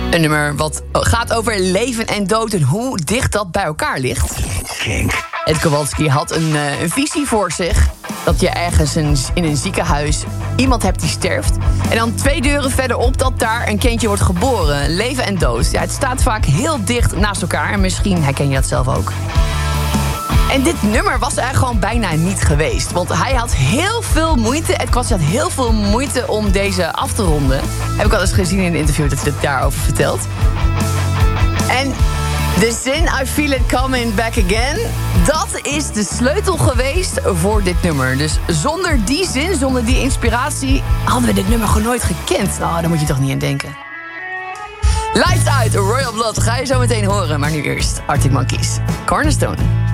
Een nummer wat gaat over leven en dood en hoe dicht dat bij elkaar ligt. Ed Kowalski had een visie voor zich. Dat je ergens in een ziekenhuis iemand hebt die sterft. En dan 2 deuren verderop dat daar een kindje wordt geboren. Leven en dood. Ja, het staat vaak heel dicht naast elkaar. En misschien herken je dat zelf ook. En dit nummer was er gewoon bijna niet geweest. Want hij had heel veel moeite. Ed Kowalski had heel veel moeite om deze af te ronden. Heb ik al eens gezien in een interview dat hij het daarover vertelt. En de zin I feel it coming back again, dat is de sleutel geweest voor dit nummer. Dus zonder die zin, zonder die inspiratie, hadden we dit nummer gewoon nooit gekend. Nou, daar moet je toch niet aan denken. Lights Out, Royal Blood, ga je zo meteen horen. Maar nu eerst Arctic Monkeys, Cornerstone.